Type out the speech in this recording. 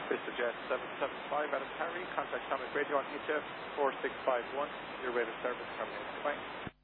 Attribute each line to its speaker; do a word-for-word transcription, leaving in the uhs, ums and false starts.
Speaker 1: Vista Jet seven seven five out of Harry, contact Thomas Radio on H F four six five one, your rate of service terminated. Goodbye.